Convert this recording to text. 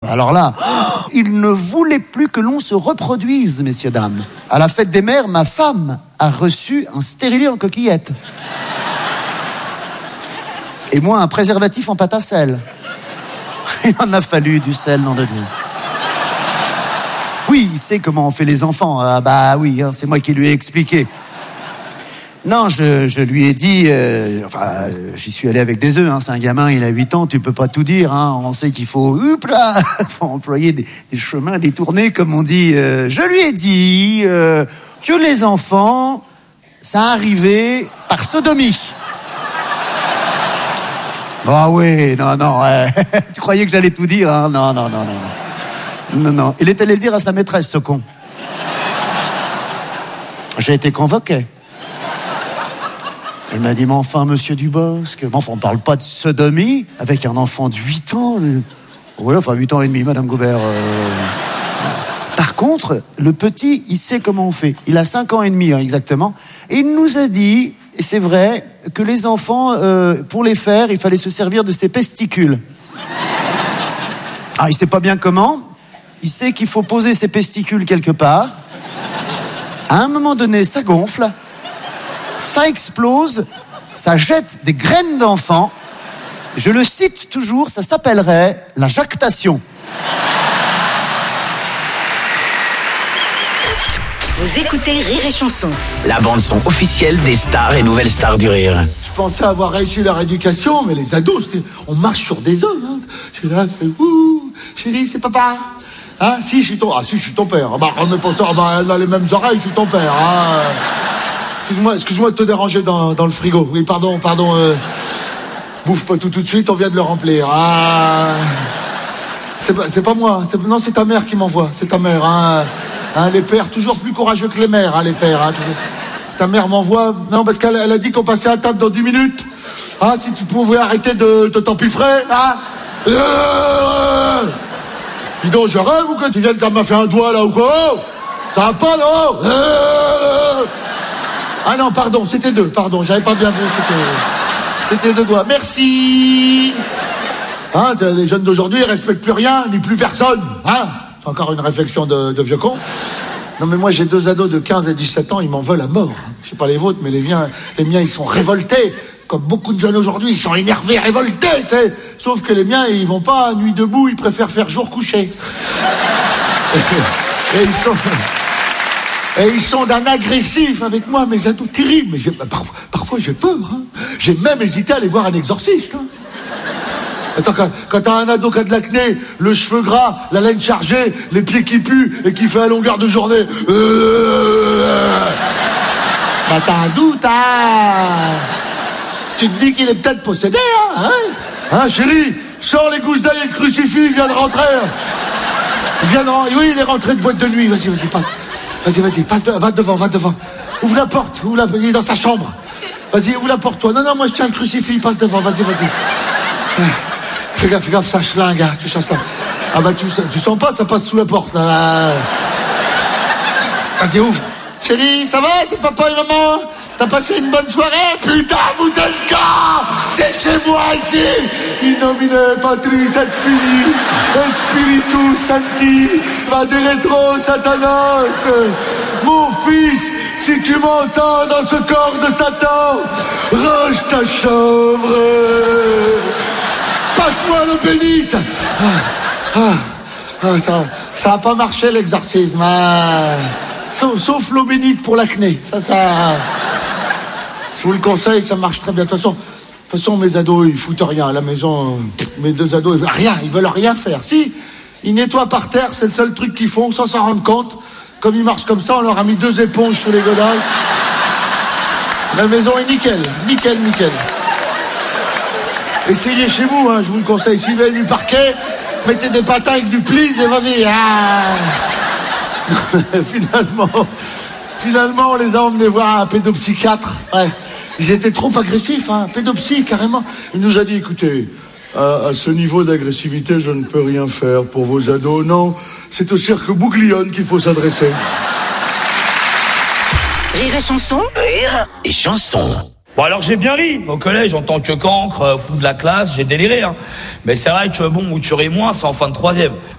alors là, il ne voulait plus que l'on se reproduise, messieurs, dames. À la fête des mères, ma femme a reçu un stérilet en coquillette. Et moi, un préservatif en pâte à sel. Il en a fallu du sel, nom de Dieu. Oui, il sait comment on fait les enfants. Ah bah oui, hein, c'est moi qui lui ai expliqué. Non, je lui ai dit... j'y suis allé avec des œufs. Hein, c'est un gamin, il a 8 ans, tu peux pas tout dire. Hein, on sait qu'il faut employer des chemins détournés, comme on dit. Je lui ai dit que les enfants, ça arrivait par sodomie. Ah oui, non, tu croyais que j'allais tout dire, hein? Non. Il est allé le dire à sa maîtresse, ce con. J'ai été convoqué. Il m'a dit, mais enfin, monsieur Dubosc, on parle pas de sodomie avec un enfant de 8 ans. Oui, enfin, 8 ans et demi, madame Goubert. Par contre, le petit, il sait comment on fait. Il a 5 ans et demi, hein, exactement. Et il nous a dit... Et c'est vrai que les enfants, pour les faire, il fallait se servir de ses pesticules. Ah, il sait pas bien comment. Il sait qu'il faut poser ses pesticules quelque part. À un moment donné, ça gonfle, ça explose, ça jette des graines d'enfants. Je le cite toujours, ça s'appellerait la jactation. Vous écoutez Rire et Chanson. La bande-son officielle des stars et nouvelles stars du rire. Je pensais avoir réussi leur éducation, mais les ados, on marche sur des œufs. Hein. Je suis là, chérie, c'est papa. Hein, si, je suis ton père. Bah, remets pas ça, elle a les mêmes oreilles, je suis ton père. Hein. Excuse-moi de te déranger dans le frigo. Oui, pardon. Bouffe pas tout de suite, on vient de le remplir. C'est pas moi. C'est ta mère qui m'envoie. C'est ta mère. Hein, les pères, toujours plus courageux que les mères, hein, les pères. Hein, ta mère m'envoie... Non, parce qu'elle a dit qu'on passait à table dans 10 minutes. Ah, si tu pouvais arrêter de t'empiffrer, hein. Dis donc, je rêve ou quoi? Tu viens de m'a fait un doigt, là, ou quoi? Ça va pas, non? Ah non, pardon, c'était 2, pardon, j'avais pas bien vu, c'était 2 doigts. Merci. Hein, les jeunes d'aujourd'hui, ils respectent plus rien, ni plus personne, hein. C'est encore une réflexion de vieux con. Non, mais moi, j'ai 2 ados de 15 et 17 ans, ils m'en veulent à mort. Je sais pas les vôtres, mais les miens, ils sont révoltés. Comme beaucoup de jeunes aujourd'hui, ils sont énervés, révoltés, tu sais. Sauf que les miens, ils vont pas à nuit debout, ils préfèrent faire jour couché. Et ils sont d'un agressif avec moi, mes ados terribles. Mais parfois, j'ai peur. Hein. J'ai même hésité à aller voir un exorciste. Hein. Attends, quand t'as un ado qui a de l'acné, le cheveu gras, la laine chargée, les pieds qui puent et qui fait à longueur de journée... Bah t'as un doute, hein. Tu te dis qu'il est peut-être possédé, hein. Hein, chérie, sors les gousses d'ail et le crucifix, il vient de rentrer. Oui, il est rentré de boîte de nuit. Vas-y, passe. Vas-y, passe, va devant. Ouvre la porte, il est dans sa chambre. Vas-y, ouvre la porte, toi. Non, moi je tiens le crucifix, passe devant, vas-y. Fais gaffe, ça schlingue, hein, tu chasses ça. Ah bah tu sens pas, ça passe sous la porte. Vas-y, ouvre. Chérie, ça va, c'est papa et maman? T'as passé une bonne soirée? Putain, vous êtes le cas! C'est chez moi ici! In nomine Patris et Filii, Spiritus Sancti, Padre Satanas. Mon fils, si tu m'entends dans ce corps de Satan, range ta chambre. Passe-moi l'eau bénite. Ça a pas marché l'exorcisme. Sauf l'eau bénite pour l'acné. Ça. Je vous le conseille, ça marche très bien. De toute façon, mes ados, ils foutent rien à la maison. Mes 2 ados, ils veulent rien faire. Si, ils nettoient par terre, c'est le seul truc qu'ils font, sans s'en rendre compte. Comme ils marchent comme ça, on leur a mis 2 éponges sous les godasses. La maison est nickel. Essayez chez vous, hein, je vous le conseille. Si vous avez du parquet, mettez des patins avec du plis et vas-y. Finalement, on les a emmenés voir un pédopsychiatre. Ouais. Ils étaient trop agressifs, hein, pédopsie, carrément. Il nous a dit, écoutez, à ce niveau d'agressivité, je ne peux rien faire pour vos ados. Non, c'est au cirque Bouglione qu'il faut s'adresser. Rire et Chanson. Rire et Chanson. Bon, alors j'ai bien ri au collège en tant que cancre, fou de la classe, j'ai déliré. Hein. Mais c'est vrai que où tu ris moins, c'est en fin de 3e.